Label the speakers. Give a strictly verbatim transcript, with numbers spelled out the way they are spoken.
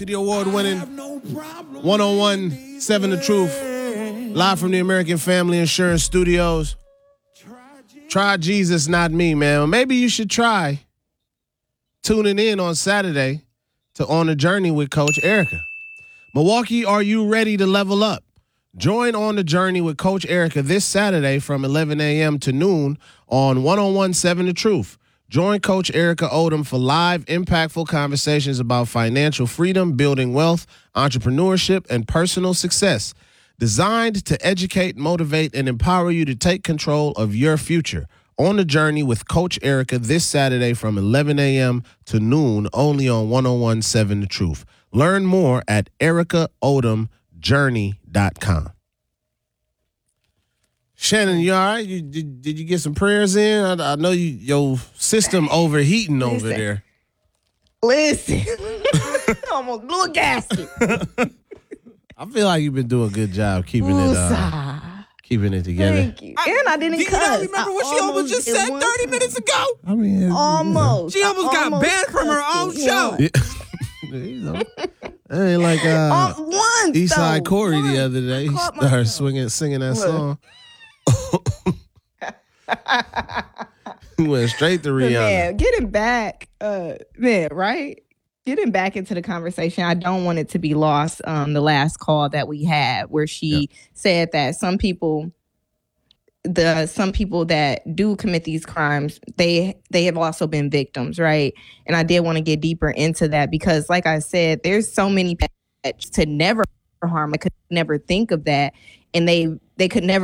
Speaker 1: The award-winning one oh one seven The Truth, live from the American Family Insurance Studios. Try Jesus, not me, man. Maybe you should try tuning in on Saturday to On the Journey with Coach Erica. Milwaukee, are you ready to level up? Join On the Journey with Coach Erica this Saturday from eleven a.m. to noon on one oh one seven The Truth. Join Coach Erica Odom for live, impactful conversations about financial freedom, building wealth, entrepreneurship, and personal success. Designed to educate, motivate, and empower you to take control of your future. On the Journey with Coach Erica this Saturday from eleven a.m. to noon, only on one oh one seven The Truth. Learn more at erica odom journey dot com. Shannon, you all right? You, did, did you get some prayers in? I, I know you, your system overheating
Speaker 2: Listen.
Speaker 1: over there.
Speaker 2: Listen. Almost blew a gasket.
Speaker 1: I feel like you've been doing a good job keeping it uh, keeping it together.
Speaker 2: Thank you. And I didn't
Speaker 3: Do you
Speaker 2: cuss.
Speaker 3: not remember what
Speaker 2: I
Speaker 3: she almost just
Speaker 2: did
Speaker 3: said
Speaker 2: one
Speaker 3: thirty
Speaker 2: time.
Speaker 3: minutes ago?
Speaker 1: I mean, it's-
Speaker 2: Almost.
Speaker 3: She almost
Speaker 2: I
Speaker 3: got banned from her
Speaker 2: cussed
Speaker 3: own
Speaker 2: it
Speaker 3: show.
Speaker 2: once.
Speaker 1: Yeah. You know, that ain't like uh,
Speaker 2: Um, once,
Speaker 1: Eastside
Speaker 2: though.
Speaker 1: Corey
Speaker 2: Once.
Speaker 1: the other day. He
Speaker 2: Caught
Speaker 1: started
Speaker 2: myself.
Speaker 1: swinging, singing that
Speaker 2: Look.
Speaker 1: song. He went straight to
Speaker 2: But
Speaker 1: Rihanna.
Speaker 2: man, getting back, uh, man, right? Getting back into the conversation, I don't want it to be lost. Um, the last call that we had, where she said that some people, the some people that do commit these crimes, they they have also been victims, right? And I did want to get deeper into that because, like I said, there's so many people that to never harm. I could never think of that, and they they could never.